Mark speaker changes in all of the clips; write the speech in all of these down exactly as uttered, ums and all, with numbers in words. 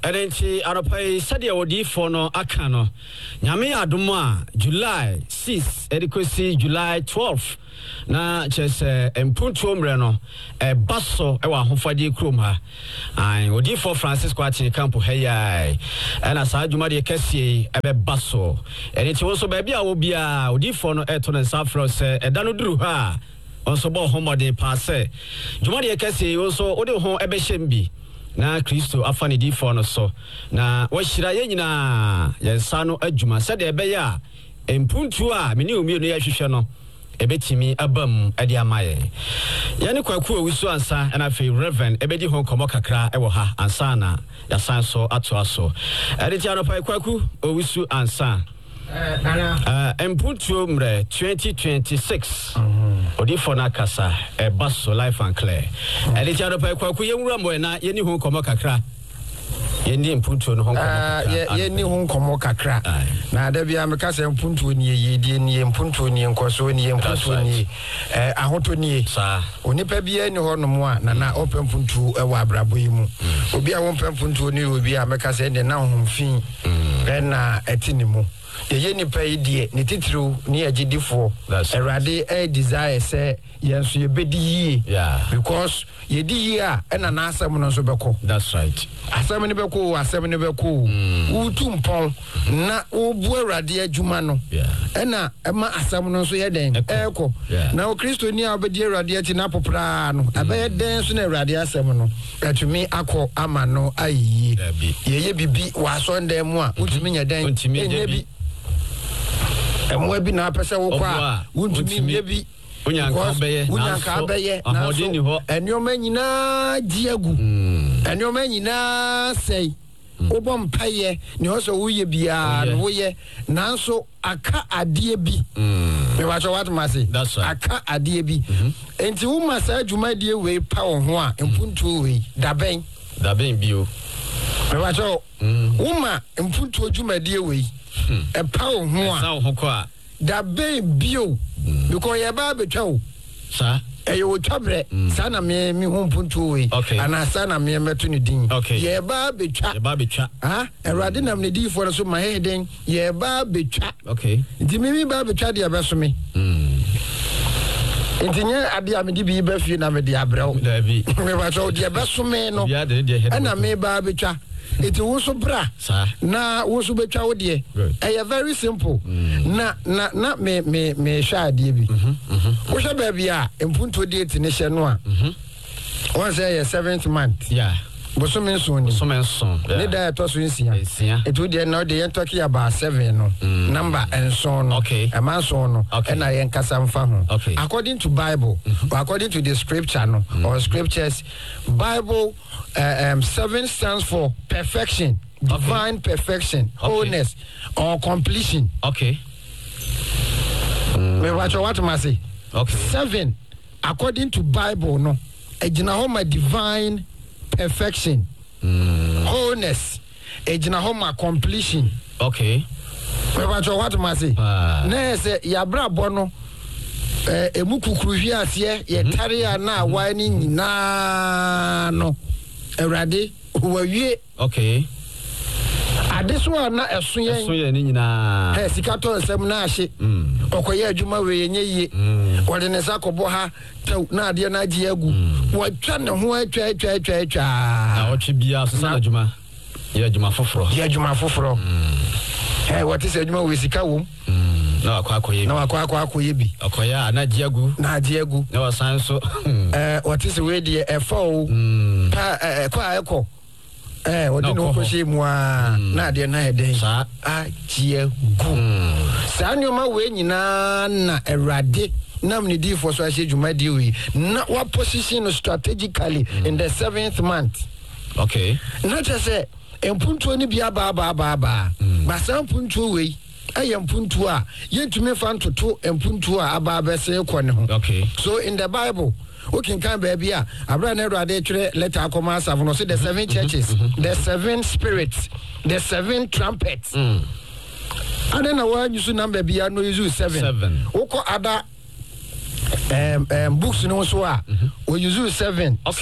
Speaker 1: Erenti aropai sadia wodi for no aka no. Nyame adomo a July sixth edikosi July twelfth na chese empuntu omre no e baso e wa hofade krom ha. Ai wodi for Francisco Achi camp heyai. E na sa adwuma de kese e be baso. Erenti wo so ba bia wo bia wodi for no e to ne safro se e da no duru ha. Onso bo homode passe. Dwuma de kese wo so wo de ho e be hyembi. Na Kristo afani di for no so na wahira ye nyina yensa no adwuma se de ebe ya empuntu a meni omi no ya hwehwe no ebetimi abam ade amaye ye ne kwaku awusu ansa na fe reverend ebedi ho komo kakra ewo ha ansa na ya san so ato aso ade ti anopa kwaku awusu ansa eh ana eh empuntu mre twenty twenty-six odi for na kasa e baso life and clear ade ti anopa kwaku ye nwura mo na ye ni ho komo kakra ye ni empuntu no ho komo kakra
Speaker 2: ye ni ho komo kakra na da bia me kasa empuntu ni ye die ni empuntu ni enkoso ni empuntu ni eh ahoto ni
Speaker 1: sa
Speaker 2: onipa bia ni ho no mo a na na opempuntu e wa abrabo yi mu obi a wo pempuntu ni obi a me kasa de na homfin na etini mu ye ni pa idie ni titru ni agidifo erade e desire say yenso ye bedi yi
Speaker 1: yeah
Speaker 2: because ye di yi a na na asem no so beko
Speaker 1: that's right
Speaker 2: asem ni beko asem ni beko utumpon na obu erade adwuma no
Speaker 1: yeah
Speaker 2: na ema asem no so ye den eko na o Kristo ni a obedi erade ati na popra no abaye den so na erade asem no atumi akọ ama no ayi ye ye bibi wa so ndem mu a utumi nya den enye bi emwe bi na pese wo kwa untumi bi
Speaker 1: unyanka beye
Speaker 2: unyanka beye na so enioma nyina giagu enioma nyina sei obom paye ni hoso wuye bia no woye nanso aka adie bi me wa what must aka adie bi enti wo masa adwuma die we pa wo ho a empuntu we daben
Speaker 1: daben bio
Speaker 2: me wa cho wo ma empuntu adwuma die we e pa wo ho a
Speaker 1: sa wo ko a
Speaker 2: daben bio because ye ba betwa wo
Speaker 1: sa
Speaker 2: eyo wo twabre sana me mi hu mpuntu we ana sana me meto ne din ye ba betwa
Speaker 1: ye ba betwa
Speaker 2: ha erade nam ne di for so ma heden ye ba betwa
Speaker 1: okay
Speaker 2: ndi mi ba betwa de abeso me mm ntinye ade a me di bi ba fie na me de abrew me ba so de abeso me no ana me ba betwa it was so bra na wo so betwa wo de e very simple na na na me me me sha de bi wo sha ba bia empunto date ne hye no a one say seventh month
Speaker 1: yeah
Speaker 2: boso men so ni
Speaker 1: boso men so
Speaker 2: ne da to so nsia it would dey now dey talk about seven no number and so no
Speaker 1: okay
Speaker 2: e man so no e na yen kasa mfa ho
Speaker 1: okay
Speaker 2: according to Bible or according to the scripture no or scriptures Bible uh, um seven stands for perfection, divine okay. perfection, wholeness okay. or completion.
Speaker 1: Okay.
Speaker 2: Me watch what I say.
Speaker 1: Okay.
Speaker 2: Seven according to Bible no ejina ho ma divine perfection, mm. wholeness, ejina ho ma completion.
Speaker 1: Okay.
Speaker 2: Me watch what I say.
Speaker 1: Ah.
Speaker 2: Na say ya bra bo no eh emu kukuru hwi ase ye tare a na wa ni nyina no erade wawie
Speaker 1: okay
Speaker 2: ade so na eso yen
Speaker 1: eso yen ni nyina
Speaker 2: eh sika to nsem na ahye mm okoye adwuma we yenye yie wode ne sakobo ha taw na ade na agi agu watwa ne ho atwa atwa atwa atwa
Speaker 1: na otwe bia so na adwuma ye adwuma foforo
Speaker 2: ye adwuma foforo eh what is adwuma we sika wom
Speaker 1: na akwa akoye
Speaker 2: na akwa akwa akoye bi
Speaker 1: akoya na giagu
Speaker 2: na giagu
Speaker 1: na wasan so
Speaker 2: eh what is we dey e fo pa eh kwa eko eh wodi no ko she mu a na de na heden
Speaker 1: sa
Speaker 2: a giagu sa nyoma we nyina na erade nam ne di for so ahye dwuma di we na wa position strategically in the seventh month
Speaker 1: okay
Speaker 2: not just say empuntu ni bia ba ba ba ba ba san puntu we ayem puntu a yentumi fa ntoto empuntu a aba abese ekọ ne ho
Speaker 1: okay
Speaker 2: so in the Bible we can come baby a abra na erade tire letter akoma asafo no say the seven churches the seven spirits the seven trumpets mm. Ada na wa use number bia no use seven
Speaker 1: seven
Speaker 2: woko ada um um books no so a we use seven
Speaker 1: okay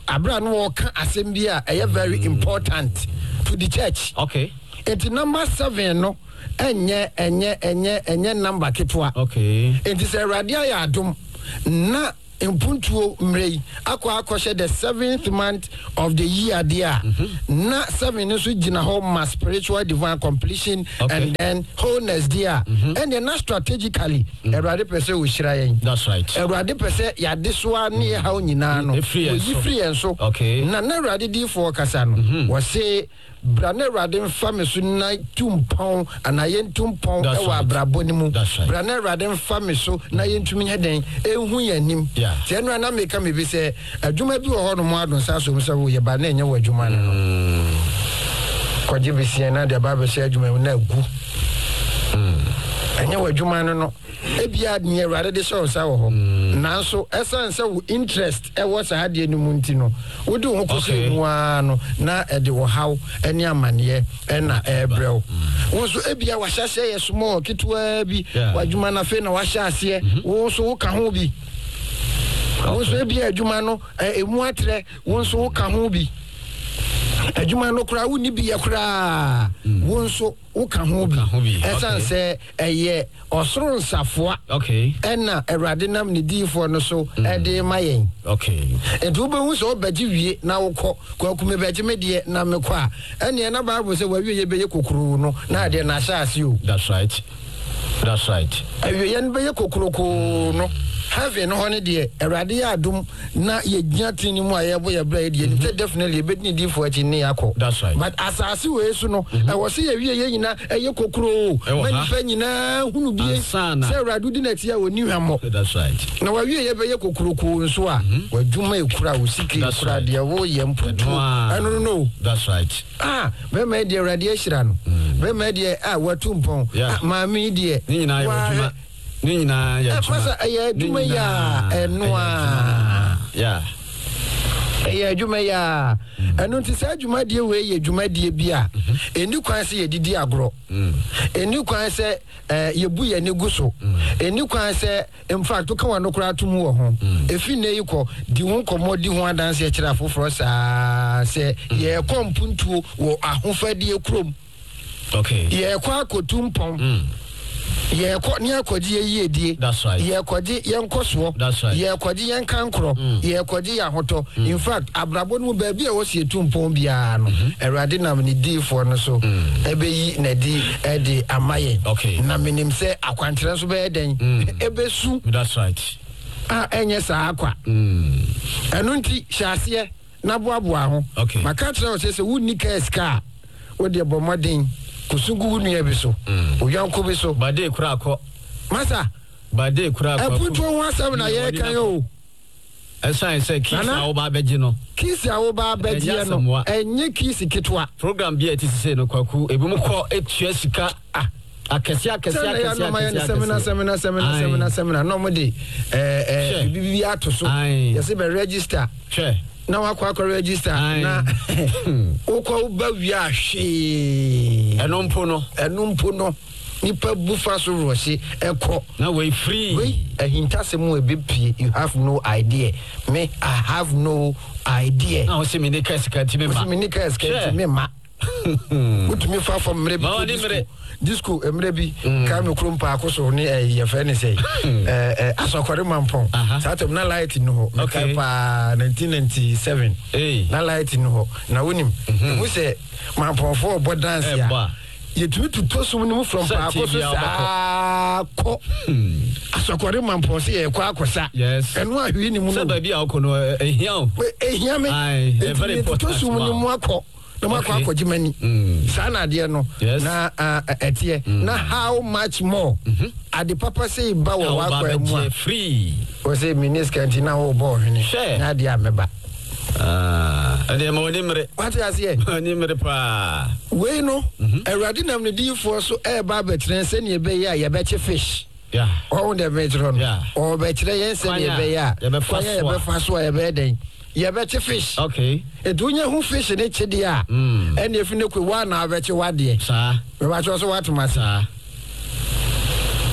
Speaker 2: abra no ka asem bi a ɛyɛ very important to the church.
Speaker 1: Okay.
Speaker 2: Enti number seven no enye enye enye enye number ketwa.
Speaker 1: Okay.
Speaker 2: Enti se Awurade ayɛ adom na impuntuo mrei akwa akoshe the seventh month of the year there. Mm-hmm. Na seven nso gina ho ma spiritual divine completion. Okay. And then wholeness there. Mm-hmm. And then not strategically Awurade pese wo hira yen.
Speaker 1: That's right.
Speaker 2: Awurade pese ya desoa ne ha nyina no.
Speaker 1: Wo
Speaker 2: free enso.
Speaker 1: Okay.
Speaker 2: Na na Awurade di for kasa no. Wo say brane Awurade mfa me so na tumpon anaye tumpon e wa brabo ni mu. Brane Awurade mfa me so na ye ntumi heden ehu yanim. Tie no na meka me bi se adwuma bi wo ho no mo adon sa so so wo ye ba na enye wo adwuma no. Kwaje bi sie na de ba be se adwuma na agu. Enye wo adwuma no no ebia ne Awurade de show sa wo ho. Nanso essence wo interest e wo sa ade ni mu nti no wo de wo koso mu ano na e de wo haw eni amane e na ebrew wo so ebia wa hyahye ye small kitwa bi wadwuma na fe na wa hyase wo so wo ka ho bi wo so ebia adwuma no emu atre wo so wo ka ho bi adwuma no kura wo ni bi ye kura wo so wo ka ho bi essence eye osoro nsafoa.
Speaker 1: Okay.
Speaker 2: Ena Awurade nam ne difo no so e de mayen.
Speaker 1: Okay.
Speaker 2: Edu be hu so baji wie na wo kɔ kwakume baji me de na me kɔ a ene na Bible say wa wie ye be ye kokuru no na de na sha ase o.
Speaker 1: That's right. That's right.
Speaker 2: Awie ye be ye kokuru ko no have no honey de Awurade ya adum na ye gina tini mu aye bo ye bra de ni definitely be ni difo achi ne yakɔ.
Speaker 1: That's right.
Speaker 2: But asase we so no e wo say ye wie ye nyina e ye kokuru mani pa nyina hunu bie say Awurade di na tia oni hwammo.
Speaker 1: That's right.
Speaker 2: Na wa wie ye be ye kokuru ko nso a wa dwuma ekura wo sike ekura de wo ye mputu anu no.
Speaker 1: That's right.
Speaker 2: Ah be me de Awurade ahira no be me de ah watu mpon ma mi de
Speaker 1: ni nyina ye dwuma ni nyina ya dwuma
Speaker 2: masa aye dwuma ya enwa
Speaker 1: yeah
Speaker 2: aye dwuma ya enu ti sa dwuma de we ye dwuma de bi a eni kwan se ye didi agro eni kwan se ye bu ye ne guso eni kwan se in fact ka wa no kura tumu wo ho efi ne yiko di ho komodi ho adanse e kira foforo sa se ye kompuntuo wo ahofadie krom.
Speaker 1: Okay.
Speaker 2: Ye kwa kotumpon ye ko ni akodi ye yedie.
Speaker 1: That's right.
Speaker 2: Ye kodi ye nkoso.
Speaker 1: That's right.
Speaker 2: Ye kodi ye nkankro. Ye kodi ya hoto. In fact abrabo no ba bia wo sie tumpon bia no Awurade nam ni di for no so ebeyi na di e di amaye.
Speaker 1: Okay.
Speaker 2: Na minim se akwantre so be den ebesu.
Speaker 1: That's right.
Speaker 2: Ah enye sa akwa. Enu nti hyase na boaboa ho.
Speaker 1: Okay.
Speaker 2: Makatra o se se wuni ka eska wo de bomodin kusugu nu ye so o yanko be so
Speaker 1: bade kura akọ
Speaker 2: masa
Speaker 1: bade kura akọ
Speaker 2: aputo ho asem na ye kan yo
Speaker 1: esan se kisa wo ba beji no
Speaker 2: kisa wo ba beji no enye kisi kitwa
Speaker 1: program bi eti se no kwaku ebi mu kọ etua sika ah akese akese akese akese
Speaker 2: semina semina semina semina semina no mo de eh eh bibi ato so ye se be register
Speaker 1: che
Speaker 2: na wakwa akọ register na ukọ ba wi ahwe
Speaker 1: enumpo no
Speaker 2: enumpo no nipa bufa so roshi ekọ
Speaker 1: na we free
Speaker 2: we ahintase mu ebepie you have no idea me I have no idea
Speaker 1: na o se me ne kasika ti me ma
Speaker 2: o se me ne kasika ti me ma utumi fa for mre bi disco emre bi ka me krom pa akoso ni ye fa ne sei eh eh asokore mampon satem na light no ho me pa nineteen ninety-seven na light no ho na wonim we say mampon for bo dance ya yetumi tutoso mu from pa akoso sa ko asokore mampon se ye kwa akosa enu ahwe ni mu no
Speaker 1: se ba bi a okono ehia o
Speaker 2: ehia me e very important tutoso mu ni mu akọ no ma kwa kojimani sana de no na etie na how much more at the papa say ba wa kwa mu
Speaker 1: free
Speaker 2: o say minister na wo bo hwene na de ameba
Speaker 1: ah ade ma woni mre
Speaker 2: what you say
Speaker 1: woni mre pa
Speaker 2: we no Awurade nam ne difo so e ba betre se ne be ya ye be che fish
Speaker 1: yeah
Speaker 2: o de metro no o be kire yen se ne be ya
Speaker 1: ye be
Speaker 2: fa so ye be den ye beche fish.
Speaker 1: Okay.
Speaker 2: Edunya hu fish ne chidi a.
Speaker 1: Mm.
Speaker 2: Ene efi ne kwe wa na beche wade.
Speaker 1: Sa.
Speaker 2: Me ba cho so watu masa.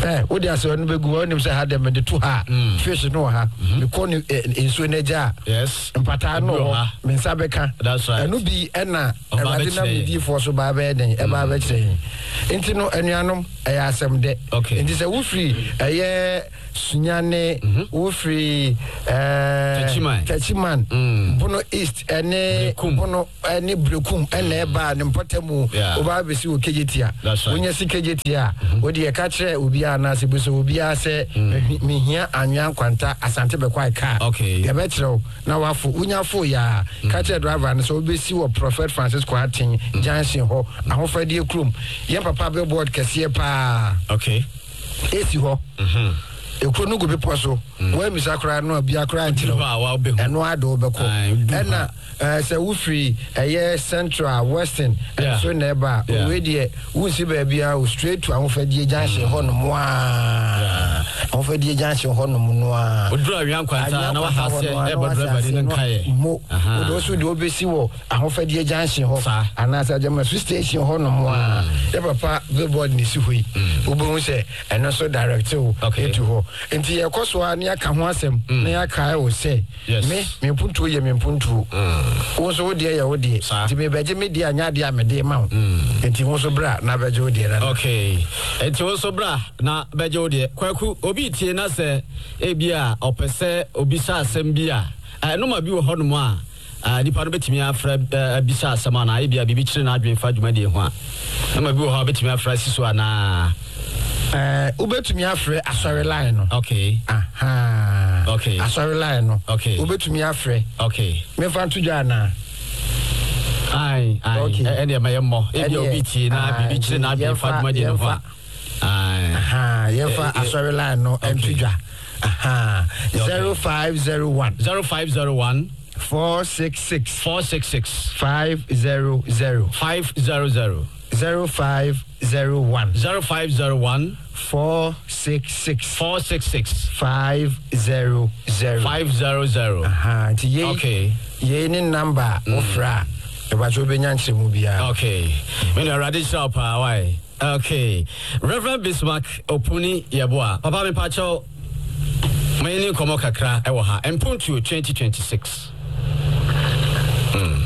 Speaker 2: eh wo dia se no begu wo nim se ha dem de to ha fish no ha me ko ni enso na ja
Speaker 1: yes
Speaker 2: mpata no me nsa beka
Speaker 1: that's right
Speaker 2: eno bi ena ewade na medi for so ba ba den e ba ba kire enti no anuanom e asem de enti se wo free eye sunyane wo free eh tachiman bono east ene bono ene brekum ene e ba ne mpatamu o ba be si o kejetia wonya si kejetia wo de ka kire obi ana se buso obi a se mehia anwan kwanta asante be kwai car
Speaker 1: okay
Speaker 2: ya betro na wafo wonya fo ya ka kire driver na so obi si wo Prophet Francisco Atin Jansen ho ahofadi ekrum ye papa billboard kese pa
Speaker 1: okay
Speaker 2: esi ho mhm ekro no go be poso we mi sakra no bia kra ntiro eno ado be ko ena se wo free eye central western so neba we die wo si ba bia wo straight to ahofadi Jansen ho no mo a ahofadi Jansen ho no mo no a
Speaker 1: odura wian kwanta na wa hase e bodura badi nan kai
Speaker 2: mo do so de obesi wo ahofadi Jansen ho ana sa jama station ho no mo a e papa billboard ni si hoi obo se eno so direct o to ho enti ye koso ani aka ho asem na ya kai o se me me puntu ye me puntu wo so wo de ye wo de ti me beje me de anya de amede ma wo enti wo so bra na beje wo de na
Speaker 1: okay enti wo so bra na beje wo de kwaku obi tie na se e bia opese obi sa asem bia no ma bi wo ho no mo a nipa no betimi afra bisa asem na e bia bibi kire na adwen fa dwuma de ho a no ma bi wo ho betimi afra siso ana
Speaker 2: eh ubetumi afre asori line no
Speaker 1: okay
Speaker 2: aha
Speaker 1: okay
Speaker 2: asori line no
Speaker 1: okay
Speaker 2: ubetumi afre
Speaker 1: okay
Speaker 2: me fa ntu jana
Speaker 1: ai ai e de mayemo e bi obi ti na bibi kire na bi fa duma de no fa ai
Speaker 2: aha ye fa asori line no entu ja aha zero five zero one
Speaker 1: zero five zero one
Speaker 2: four six six
Speaker 1: four six six
Speaker 2: five zero zero
Speaker 1: five zero zero
Speaker 2: zero five zero one
Speaker 1: zero five zero one
Speaker 2: four six six
Speaker 1: four six six
Speaker 2: five zero zero
Speaker 1: five zero zero
Speaker 2: aha nti ye
Speaker 1: okay
Speaker 2: ye ni number ofra e ba jo benya nchemu bia
Speaker 1: okay me na radi shop why okay Reverend Bismarck Opuni Yeboa papa me pacho me ni komo kakra e wo ha empuntu twenty twenty-six mm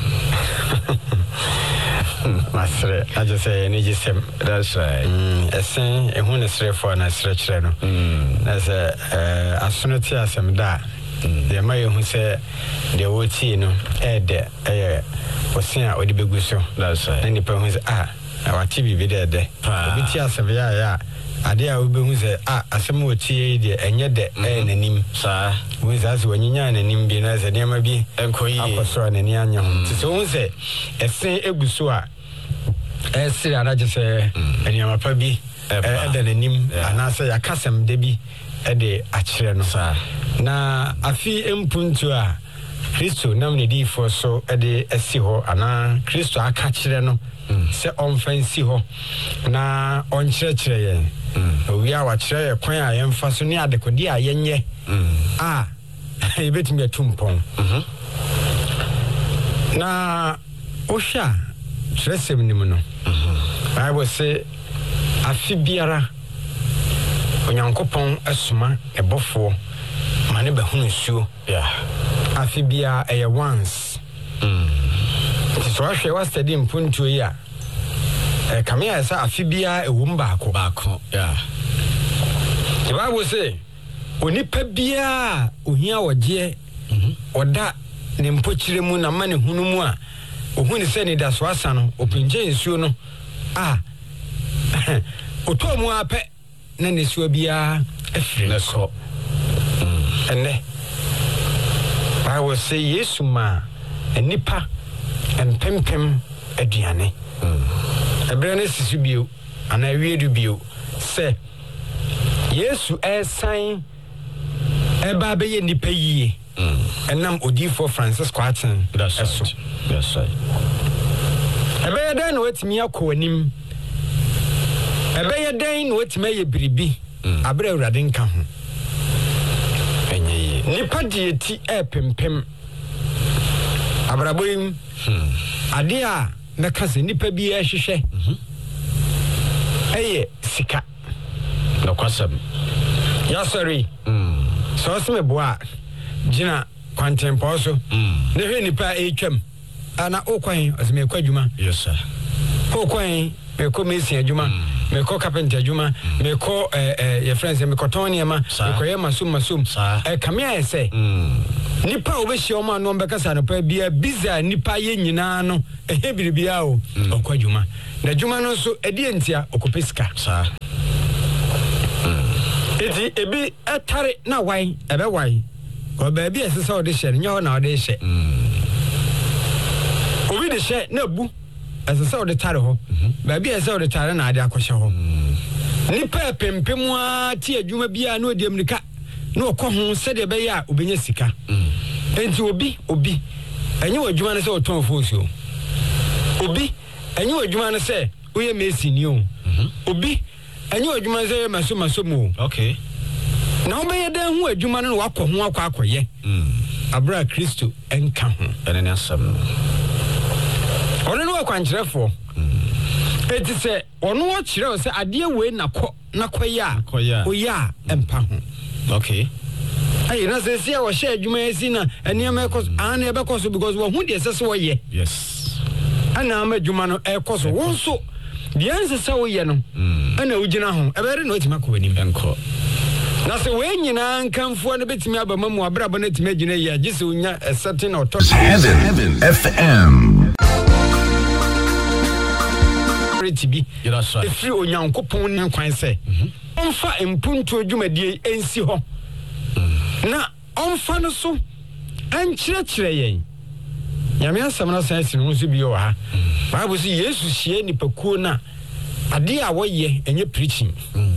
Speaker 3: Masre, I just say any system.
Speaker 1: That's right.
Speaker 3: A saying a hun is for an stretch. As a as soon as I am that, the Mayo who say the old tea, no, ed, eh, was seen out with the big whistle.
Speaker 1: That's right.
Speaker 3: And the person is ah, our T V be there. The Bitia Savia, yeah. I dare will be say ah, a some tea, and yet the and him, sir. With us when you and him be as a name be and Koya so and any young. So say a say a busua. Eh see I just say any am pabi eh den anim ana say yakasem de bi e de akire no na afi empuntu a Kristo nam ne di for so e de asi ho ana Kristo aka kire no se onfansi ho na onkyerɛkyerɛ yɛn owi a wakyerɛ yɛ kwan a yɛmfa so ne adekodi a yɛnyɛ a yɛbɛtumi atumpɔn na ohwa kyerɛsɛm nim no Bible say afi biara onyankopɔn asoma ebɔfoɔ ma ne bɛhunu nsuo
Speaker 1: yeah
Speaker 3: afi biara ɛyɛ once mm so ahwɛ wa study mpuntuo yi a eh kamea ɛsɛ afi biara ɛwom baako
Speaker 1: baako yeah
Speaker 3: the Bible say onipa biara ohia wɔgye ɔda ne mpokyire mu na ma ne hunu mu a ohun sɛ ne da so asa no opinje nsuo no a oto mu apɛ na ne suo biara afiri
Speaker 1: ne so
Speaker 3: ene I will say Yesu ma enipa empempem aduane ebere ne sisu bio ana wiedu bio sɛ Yesu ɛsan ɛba bɛyɛ nipa yie enam odifo Francisco Atin
Speaker 1: that's right that's right
Speaker 3: ɛbɛyɛ dan no wetimi akɔ anim ɛbɛyɛ dan no wetimi ayɛ biribi abere awurade nka ho
Speaker 1: enye
Speaker 3: nipa dieti ɛpempem abraboyim ade a meka se nipa bi ɛhwehwɛ ɛyɛ sika
Speaker 1: no kwasam
Speaker 3: ya sorry
Speaker 1: mm
Speaker 3: so se me boa gina kwantempo so
Speaker 1: mm
Speaker 3: ne hwe nipa e twam ana okwan aseme kwadwuma
Speaker 1: yes sir
Speaker 3: okwan me ko mesi adwuma me ko carpenter adwuma me ko eh eh your friends me ko tony ma me ko ye masum masum eh kamia ese
Speaker 1: mm
Speaker 3: nipa obehia o ma no mbekasa no pa bia biza nipa ye nyina no eh biribia o okwadwuma na adwuma no so edi entia okopesika
Speaker 1: sa
Speaker 3: eti ebi etare na wai ebe wai ko ba bia ese so de hye nyo na de hye obi de hye na bu ese so de tare ho ba bia ese so de tare na ade akohye ho nipa pempem a ti adwuma bia na odi amnika na okọ ho se de be ya obenya sika enti obi obi enye wadwuma ne se oton fosuo obi enye wadwuma ne se oye mesi ni o obi enye wadwuma ne se maso maso mu
Speaker 1: okay
Speaker 3: na obeye dan hu adwuma ne wakọ ho akọ akoye abra Kristo enka ho
Speaker 1: ene ne asam
Speaker 3: ono no akwankyerefo eti se ono wo kyerɛ o se ade we na kɔ na kɔya oya empa ho
Speaker 1: okay
Speaker 3: ayi na se sia wo hye adwuma esi na eniam ekɔ an ebe kɔ so because wo hu de se se wo ye
Speaker 1: yes
Speaker 3: ana ma adwuma no ekɔ so wo so de anse se wo ye no ana ugina ho ebe re no otima kɔ wani
Speaker 1: enko
Speaker 3: na se we nyina nkamfo no betimi abama mu abrabo na timi agina ye agise unya a certain authority
Speaker 4: Heaven F M
Speaker 3: bi
Speaker 1: yes sir
Speaker 3: efiri onyankopon ne kwan se onfa empuntu adwumadie ensi ho na onfa no so ankyerɛkyerɛ yɛn nyame asɛm na san si no so bi o ha Bible si Yesu hie nipakuo na ade a wɔyɛ enye preaching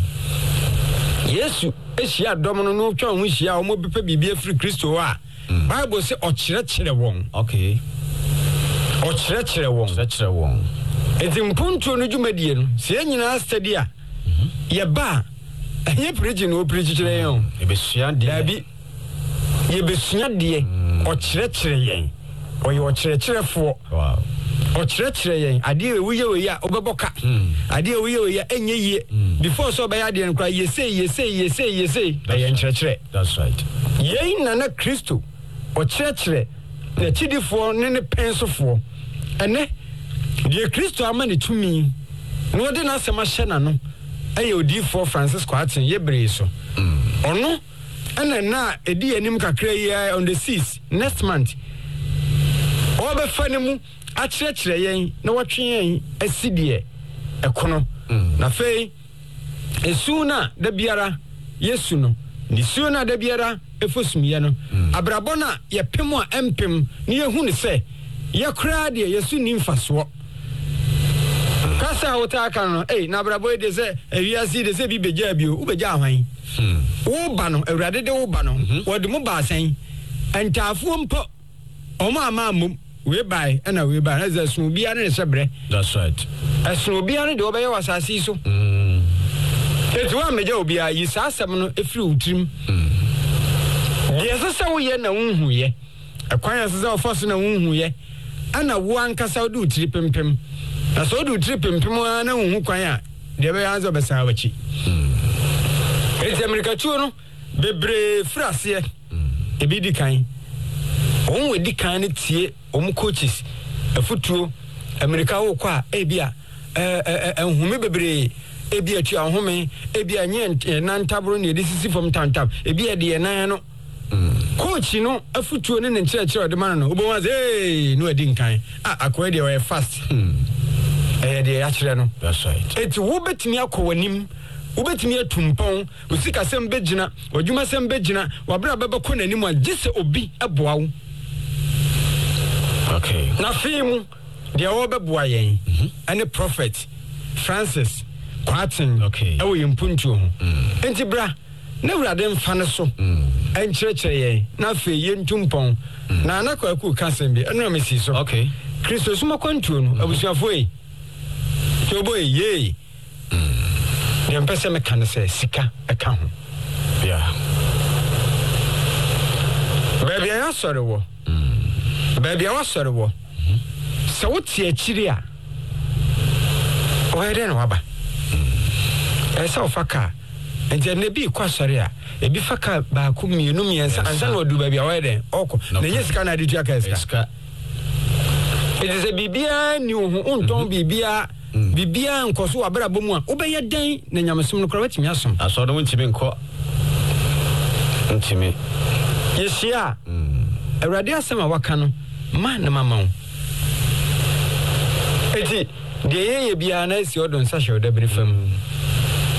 Speaker 3: Yesu ehia dɔm no no twa ho hia o mo bepa bibia firi Kristo a Bible si ɔkyerɛkyerɛ wɔn
Speaker 1: okay
Speaker 3: ɔkyerɛkyerɛ wɔn
Speaker 1: ɔkyerɛkyerɛ wɔn
Speaker 3: enti mpuntu no dwumadie no se nyina study a ye ba enye preaching no preach kyerɛ yɛn
Speaker 1: ebesua de
Speaker 3: abi ye besua de o kyerɛkyerɛ yɛn o ye o kyerɛkyerɛfo
Speaker 1: wow
Speaker 3: o kyerɛkyerɛ yɛn ade e wuye we ya obɛbɔka ade e wuye we ya enye yie before so bɛya de nkra ye say ye say ye say ye say ba yɛn kyerɛkyerɛ
Speaker 1: that's right
Speaker 3: yɛn na na Kristo o kyerɛkyerɛ na chidifo ne ne pensofo ene die Kristo ama ne tumi no ode na asɛm ahyɛ na no ɛyɛ odifo Francisco Aten yebre so ɔno ɛna na edi anim kakra yi on the sixth next month ɔbɛfa ne mu akyerɛkyerɛ yɛn na wɔtwe yɛn asidie ɛkono na fei esu na da biara Yesu no ni su na da biara efosumie no abrabɔ na yɛpem a empem ne yehu ne sɛ yɛkra de Yesu ni mfasoɔ kasa wota aka no eh na abrabɔ de sɛ ewiase de sɛ bi begya bi o ubegya ahwan wo ba no awurade de wo ba no wɔde mu ba asan entaafo mpo ɔmo ama mom we bai na we bai na zasu bia ne sebre
Speaker 1: that's right
Speaker 3: asu bia ne de obɛyɛ wasase so etu wa megya obi a yi sa asɛm no efiri utrim ye sɛ wo ye na wonhu ye akwan sɛ sɛ ofo so na wonhu ye ana wo ankasa wo utri pempem na so do utri pempem na wonhu kwan a de bɛyɛ anzo bɛsa wachi eti America tuo no bebre frase ebi di kan on we di kan ne tie om coaches afutuo America wo kwa a ebia eh enhume bebre ebia tu ahome ebia nye nantabro ne de sisi fom tantab ebia de nan no coach no afutuo ne ne nkyerɛkyerɛ de man no obo wa say no adi nkan ah akwa de we fast eh de akyerɛ no
Speaker 1: that's right
Speaker 3: eti wo betimi akɔwanim ubetimi atumpon usika sem begina wadwuma sem begina wabra bebekɔ nanim a gise obi eboa wo
Speaker 1: okay
Speaker 3: na fiimu de wo beboa yɛn ane prophet Francis Kwatin
Speaker 1: okay
Speaker 3: ewo yimpuntu ho enti bra na wurade mfa ne so enkyerɛkyerɛ yɛn na fe yentumpon na anakwaku kasem bi ɛno mesi so
Speaker 1: okay
Speaker 3: Kristo suma kwantuo no abusuafo yi tobo yi dem pese me kan se sika e ka ho
Speaker 1: yeah
Speaker 3: baby ya sori wo baby ya sori wo se wo tie akiri a o ere na waba e se ofaka nti na bi kwa sɔre a ebi fa ka ba ko mienu miensa ansa na odu ba bi a wɔyɛ den ɔkɔ na nye sika na de tua ka sika it is a bibia ni ho onton bibia bibia nkoso abrabɔ mu a wobɛyɛ den na nyamesom no kora watimi asom
Speaker 1: aso no ntimi nkɔ ntimi
Speaker 3: yesia awurade asɛm a waka no ma na mama wo eti de yeye bia na esi odo nsa hye odabere fam